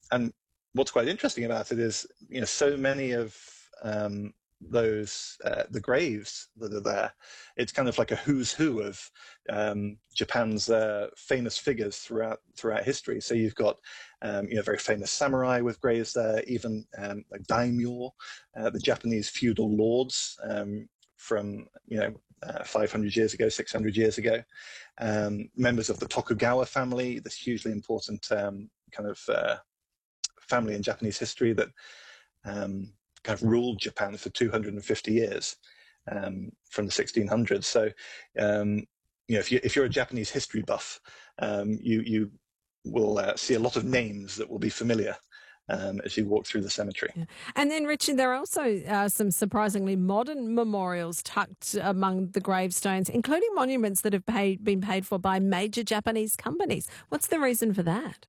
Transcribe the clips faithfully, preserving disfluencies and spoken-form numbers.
and what's quite interesting about it is, you know, so many of um, those uh, the graves that are there, it's kind of like a who's who of um, Japan's uh, famous figures throughout throughout history. So you've got um, you know, very famous samurai with graves there, even um, like daimyo, uh, the Japanese feudal lords um, from you know uh, five hundred years ago, six hundred years ago, um, members of the Tokugawa family, this hugely important um, kind of uh, family in Japanese history that um, kind of ruled Japan for two hundred fifty years, um, from the sixteen hundreds. So, um, you know, if you if you're a Japanese history buff, um, you you will uh, see a lot of names that will be familiar um, as you walk through the cemetery. Yeah. And then, Richard, there are also uh, some surprisingly modern memorials tucked among the gravestones, including monuments that have paid, been paid for by major Japanese companies. What's the reason for that?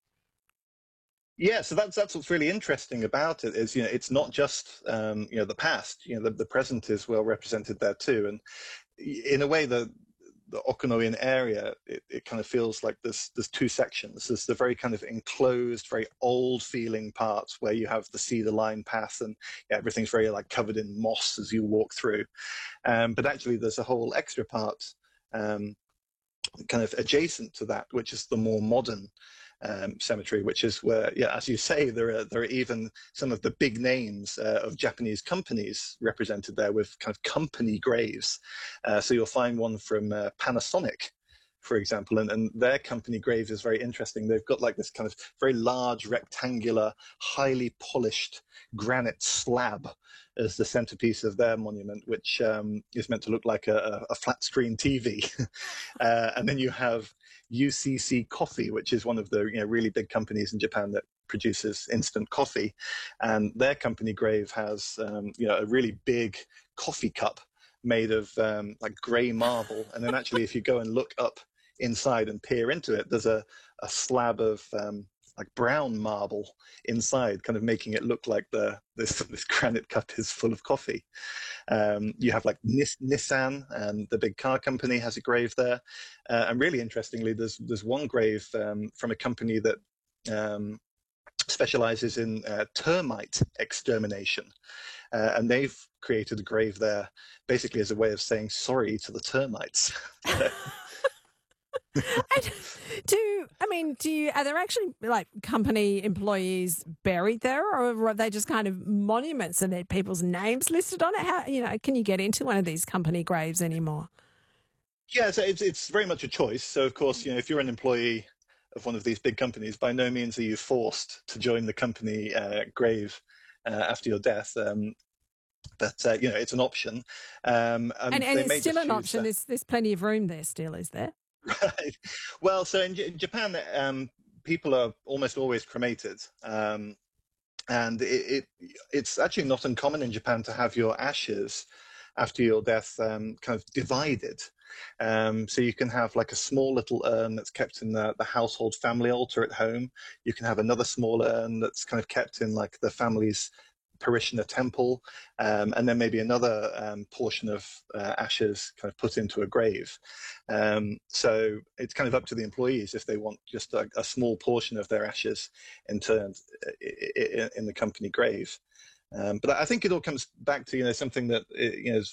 Yeah, so that's that's what's really interesting about it is, you know, it's not just um, you know, the past. You know, the, the present is well represented there too, and in a way, the the Okinawan area, it, it kind of feels like there's there's two sections. There's the very kind of enclosed, very old feeling parts where you have the cedar line path and yeah, everything's very like covered in moss as you walk through. Um, but actually, there's a whole extra part um, kind of adjacent to that, which is the more modern um, cemetery, which is where, yeah, as you say, there are there are even some of the big names uh, of Japanese companies represented there with kind of company graves. Uh, so you'll find one from uh, Panasonic, for example, and, and their company grave is very interesting. They've got like this kind of very large, rectangular, highly polished granite slab as the centerpiece of their monument, which um, is meant to look like a, a flat screen T V. uh, and then you have U C C Coffee, which is one of the you know really big companies in Japan that produces instant coffee, and their company grave has um, you know a really big coffee cup made of um, like grey marble, and then actually if you go and look up inside and peer into it, there's a, a slab of um, like brown marble inside, kind of making it look like the this this granite cup is full of coffee. Um, you have like Nis- Nissan, and the big car company has a grave there. Uh, and really interestingly, there's there's one grave um, from a company that um, specializes in uh, termite extermination, uh, and they've created a grave there basically as a way of saying sorry to the termites. And do I mean, do you are there actually like company employees buried there, or are they just kind of monuments and there are people's names listed on it? How you know can you get into one of these company graves anymore? Yeah, so it's it's very much a choice. So of course, you know, if you're an employee of one of these big companies, by no means are you forced to join the company uh, grave uh, after your death. Um, but uh, you know, it's an option, um, And and and they it's may still just an choose option. to. There's there's plenty of room there still, is there? Right. Well, so in, J- in Japan, um, people are almost always cremated, um, and it, it it's actually not uncommon in Japan to have your ashes after your death um, kind of divided. Um, so you can have like a small little urn that's kept in the, the household family altar at home. You can have another small urn that's kind of kept in like the family's parishioner temple, um, and then maybe another um, portion of uh, ashes kind of put into a grave. Um, so it's kind of up to the employees if they want just a, a small portion of their ashes interned in, in the company grave. Um, but I think it all comes back to you know something that you know is,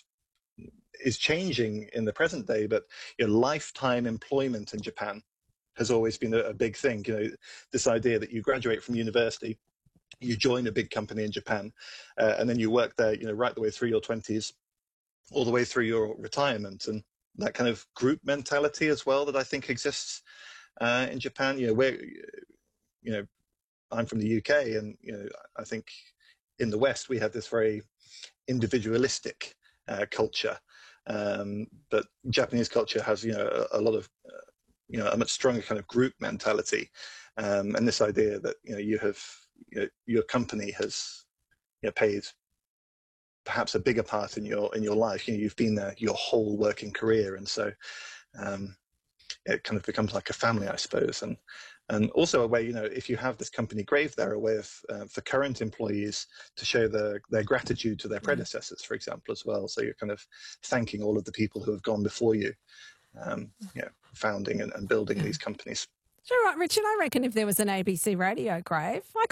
is changing in the present day. But you know, lifetime employment in Japan has always been a, a big thing. You know, this idea that you graduate from university, you join a big company in Japan, uh, and then you work there, you know, right the way through your twenties, all the way through your retirement, and that kind of group mentality as well that I think exists uh, in Japan. You know, where you know, I'm from the U K, and you know, I think in the West we have this very individualistic uh, culture, um, but Japanese culture has you know a, a lot of uh, you know a much stronger kind of group mentality, um, and this idea that you know you have you know, your company has you know, paid perhaps a bigger part in your in your life. You know, you've been there your whole working career, and so um, it kind of becomes like a family, I suppose. And and also a way, you know, if you have this company grave there, a way of uh, for current employees to show their their gratitude to their Yeah. predecessors, for example, as well. So you're kind of thanking all of the people who have gone before you, um, you know, founding and, and building Yeah. these companies. Sure, right, Richard. I reckon if there was an A B C radio grave, I